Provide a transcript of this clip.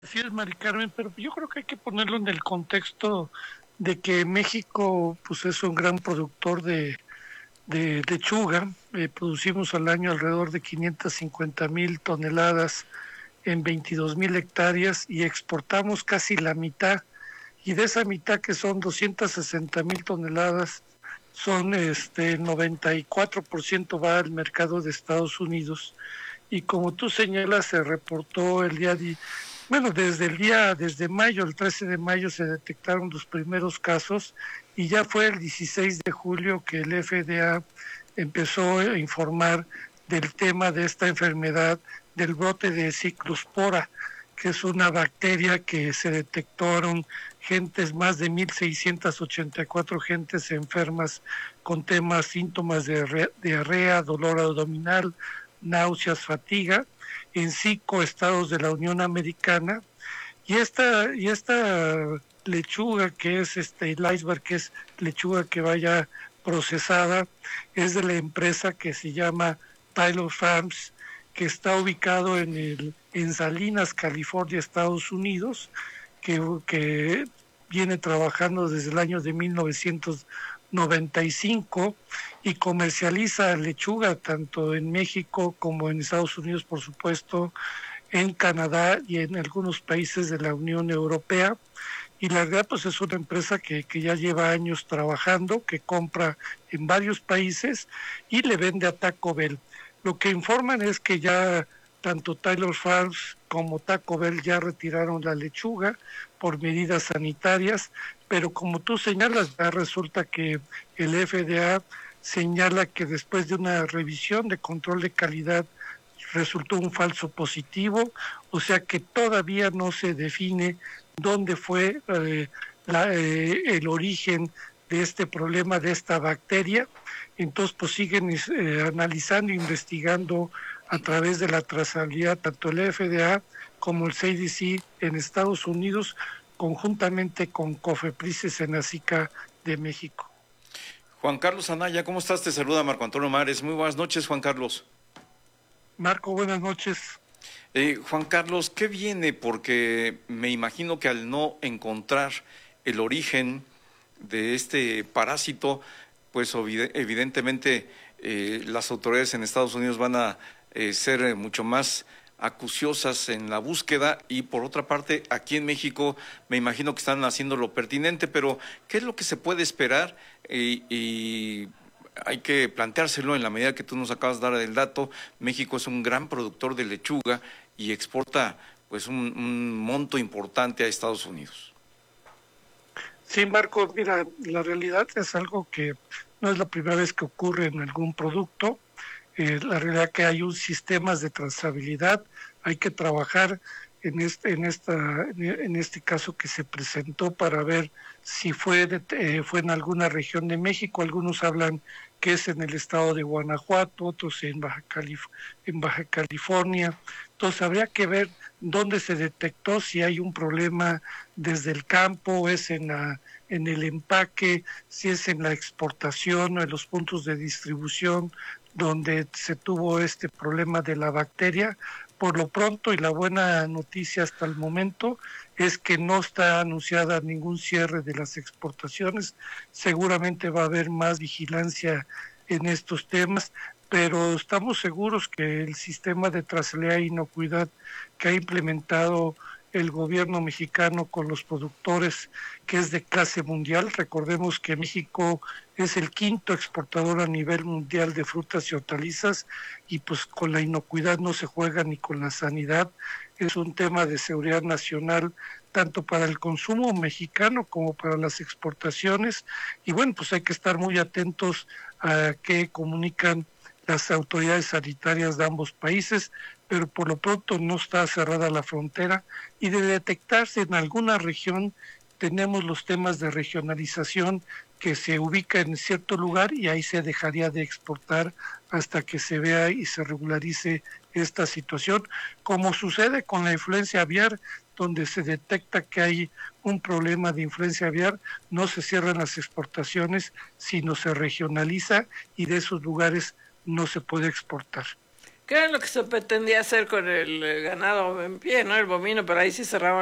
Así es, Mari Carmen, pero yo creo que hay que ponerlo en el contexto de que México pues es un gran productor de lechuga. Producimos al año alrededor de 550,000 toneladas en 22,000 hectáreas y exportamos casi la mitad. Y de esa mitad, que son 260,000 toneladas, son 94% va al mercado de Estados Unidos. Y como tú señalas, se reportó bueno, desde mayo, el 13 de mayo se detectaron los primeros casos y ya fue el 16 de julio que el FDA empezó a informar del tema de esta enfermedad, del brote de ciclospora, que es una bacteria que se detectaron más de 1,684 gentes enfermas con síntomas de diarrea, dolor abdominal, náuseas, fatiga, en 5 estados de la Unión Americana. Y esta lechuga que es el iceberg, que es lechuga que vaya procesada, es de la empresa que se llama Taylor Farms, que está ubicado en Salinas, California, Estados Unidos, que viene trabajando desde el año de 1995 y comercializa lechuga tanto en México como en Estados Unidos, por supuesto, en Canadá y en algunos países de la Unión Europea. Y la verdad, pues es una empresa que ya lleva años trabajando, que compra en varios países y le vende a Taco Bell. Lo que informan es que ya tanto Taylor Farms como Taco Bell ya retiraron la lechuga por medidas sanitarias, pero como tú señalas, ya resulta que el FDA señala que después de una revisión de control de calidad resultó un falso positivo, o sea que todavía no se define dónde fue el origen de este problema, de esta bacteria. Entonces, pues siguen analizando, investigando a través de la trazabilidad, tanto el FDA como el CDC en Estados Unidos, conjuntamente con COFEPRIS y Senacica de México. Juan Carlos Anaya, ¿cómo estás? Te saluda Marco Antonio Mares. Muy buenas noches, Juan Carlos. Marco, buenas noches. Juan Carlos, ¿qué viene? Porque me imagino que al no encontrar el origen de este parásito, pues evidentemente las autoridades en Estados Unidos van a ser mucho más acuciosas en la búsqueda, y por otra parte aquí en México me imagino que están haciendo lo pertinente, pero ¿qué es lo que se puede esperar? Y hay que planteárselo en la medida que tú nos acabas de dar el dato. México es un gran productor de lechuga y exporta pues un monto importante a Estados Unidos. Sí, Marco, mira, la realidad es algo que no es la primera vez que ocurre en algún producto. La realidad es que hay un sistema de trazabilidad, hay que trabajar en este caso que se presentó para ver si fue en alguna región de México. Algunos hablan que es en el estado de Guanajuato, otros en Baja California. Entonces habría que ver dónde se detectó, si hay un problema desde el campo, es en el empaque, si es en la exportación o en los puntos de distribución donde se tuvo este problema de la bacteria. Por lo pronto, y la buena noticia hasta el momento, es que no está anunciada ningún cierre de las exportaciones. Seguramente va a haber más vigilancia en estos temas, pero estamos seguros que el sistema de trazabilidad e inocuidad que ha implementado el gobierno mexicano con los productores, que es de clase mundial. Recordemos que México es el quinto exportador a nivel mundial de frutas y hortalizas, y pues con la inocuidad no se juega ni con la sanidad. Es un tema de seguridad nacional, tanto para el consumo mexicano como para las exportaciones. Y bueno, pues hay que estar muy atentos a qué comunican las autoridades sanitarias de ambos países, pero por lo pronto no está cerrada la frontera, y de detectarse en alguna región tenemos los temas de regionalización, que se ubica en cierto lugar y ahí se dejaría de exportar hasta que se vea y se regularice esta situación, como sucede con la influencia aviar, donde se detecta que hay un problema de influencia aviar, no se cierran las exportaciones, sino se regionaliza, y de esos lugares no se puede exportar. Que era lo que se pretendía hacer con el ganado en pie, ¿no? El bovino, pero ahí sí cerraban